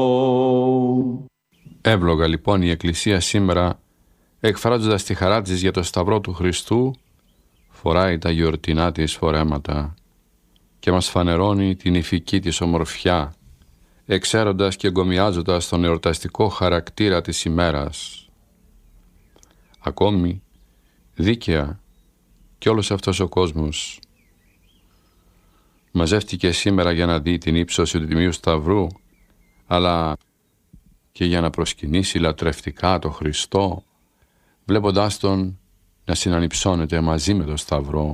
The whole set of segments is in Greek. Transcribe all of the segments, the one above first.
Εύλογα λοιπόν η Εκκλησία σήμερα, εκφράζοντας τη χαρά της για το Σταυρό του Χριστού, φοράει τα γιορτινά της φορέματα και μας φανερώνει την ηφική της ομορφιά, εξαίροντας και εγκομιάζοντας τον εορταστικό χαρακτήρα της ημέρας. Ακόμη, δίκαια και όλος αυτός ο κόσμος μαζεύτηκε σήμερα για να δει την ύψωση του Τιμίου Σταυρού, αλλά και για να προσκυνήσει λατρευτικά το Χριστό, βλέποντάς Τον να συνανυψώνεται μαζί με το Σταυρό.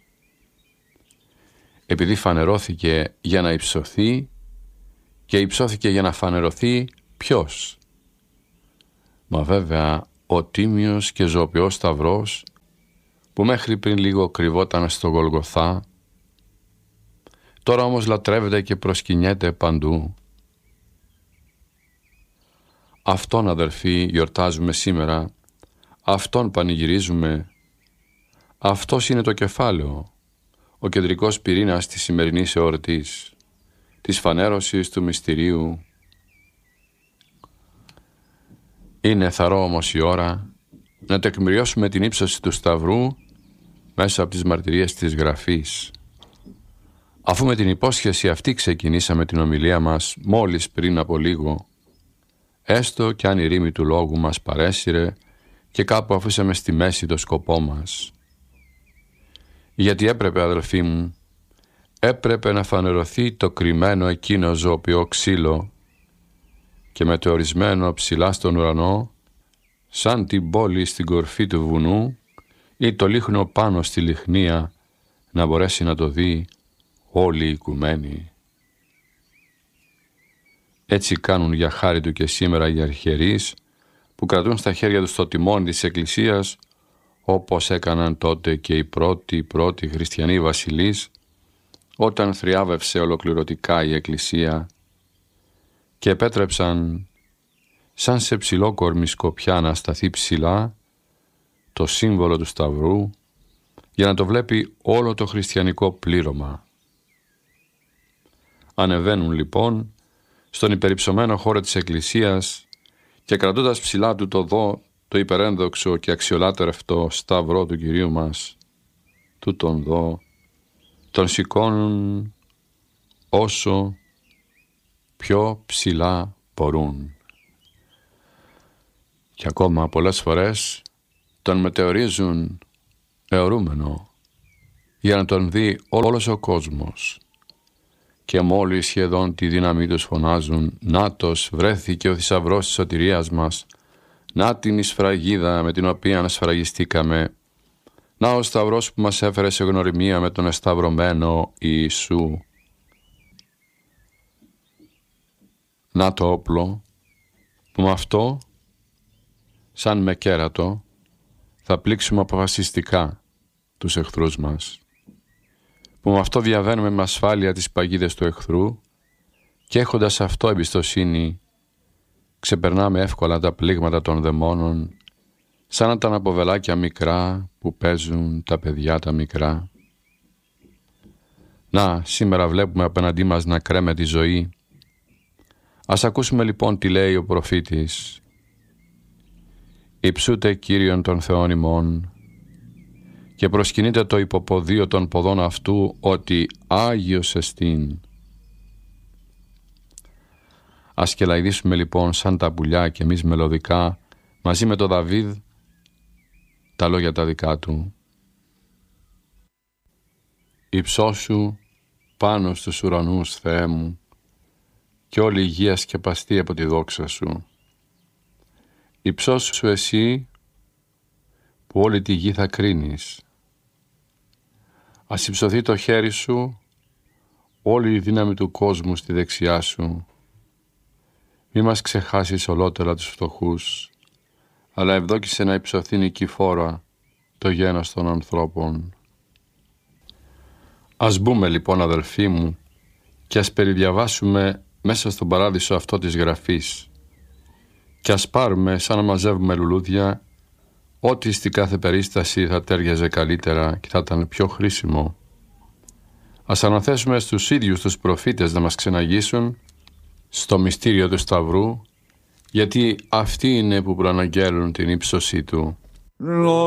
Επειδή φανερώθηκε για να υψωθεί και υψώθηκε για να φανερωθεί ποιος? Μα βέβαια ο τίμιος και ζωοποιός Σταυρός που μέχρι πριν λίγο κρυβόταν στο Γολγοθά, τώρα όμως λατρεύεται και προσκυνιέται παντού. Αυτόν, αδερφοί, γιορτάζουμε σήμερα, αυτόν πανηγυρίζουμε, αυτός είναι το κεφάλαιο, ο κεντρικός πυρήνας της σημερινής εορτής, της φανέρωσης του μυστηρίου. Είναι θαρώ όμως η ώρα να τεκμηριώσουμε την ύψωση του Σταυρού μέσα από τις μαρτυρίες της Γραφής. Αφού με την υπόσχεση αυτή ξεκινήσαμε την ομιλία μας μόλις πριν από λίγο, έστω κι αν η ρήμη του λόγου μας παρέσυρε και κάπου αφήσαμε στη μέση το σκοπό μας. Γιατί έπρεπε, αδελφοί μου, έπρεπε να φανερωθεί το κρυμμένο εκείνο ζωοποιό ξύλο και μετεωρισμένο ψηλά στον ουρανό, σαν την πόλη στην κορφή του βουνού ή το λίχνο πάνω στη λιχνία, να μπορέσει να το δει όλη η οικουμένη. Έτσι κάνουν για χάρη του και σήμερα οι αρχιερείς που κρατούν στα χέρια τους το τιμόνι της Εκκλησίας, όπως έκαναν τότε και οι πρώτοι χριστιανοί βασιλείς, όταν θριάβευσε ολοκληρωτικά η Εκκλησία και επέτρεψαν σαν σε ψηλό κορμισκοπιά να σταθεί ψηλά το σύμβολο του Σταυρού για να το βλέπει όλο το χριστιανικό πλήρωμα. Ανεβαίνουν λοιπόν στον υπερυψωμένο χώρο της Εκκλησίας και κρατώντας ψηλά του το υπερένδοξο και αξιολάτρευτο Σταυρό του Κυρίου μας, τούτον δω, τον σηκώνουν όσο πιο ψηλά μπορούν. Και ακόμα πολλές φορές τον μετεωρίζουν αιωρούμενο για να τον δει όλος ο κόσμος. Και μόλις σχεδόν τη δύναμή τους φωνάζουν «Νάτος, βρέθηκε ο θησαυρός της σωτηρίας μας, να την η σφραγίδα με την οποία σφραγιστήκαμε, να ο σταυρός που μας έφερε σε γνωριμία με τον εσταυρωμένο Ιησού». Να το όπλο που με αυτό, σαν με κέρατο, θα πλήξουμε αποφασιστικά τους εχθρούς μας, που με αυτό διαβαίνουμε με ασφάλεια τις παγίδες του εχθρού και έχοντας αυτό εμπιστοσύνη ξεπερνάμε εύκολα τα πλήγματα των δαιμόνων, σαν να τα αναποβελάκια μικρά που παίζουν τα παιδιά τα μικρά. Να, σήμερα βλέπουμε απέναντί μας να κρέμεται η ζωή. Ας ακούσουμε λοιπόν τι λέει ο προφήτης. «Υψούτε Κύριον των Θεών ημών και προσκυνείτε το υποποδείο των ποδών αυτού ότι Άγιος εστίν». Ας κελαηδήσουμε λοιπόν σαν τα πουλιά και εμείς μελωδικά μαζί με τον Δαβίδ τα λόγια τα δικά του. «Υψώσου πάνω στους ουρανούς, Θεέ μου, και όλη η γη σκεπαστεί από τη δόξα σου. Υψώσου εσύ που όλη τη γη θα κρίνεις. Ας υψωθεί το χέρι σου, όλη η δύναμη του κόσμου στη δεξιά σου. Μη μας ξεχάσεις ολότερα τους φτωχούς, αλλά ευδόκησε να υψωθεί νικηφόρα το γένος των ανθρώπων». Ας μπούμε λοιπόν, αδελφοί μου, και ας περιδιαβάσουμε μέσα στον παράδεισο αυτό της Γραφής και ας πάρουμε σαν να μαζεύουμε λουλούδια ό,τι στην κάθε περίσταση θα τέριαζε καλύτερα και θα ήταν πιο χρήσιμο. Ας αναθέσουμε στους ίδιους τους προφήτες να μας ξεναγήσουν στο μυστήριο του Σταυρού, γιατί αυτοί είναι που προαναγγέλουν την ύψωσή του.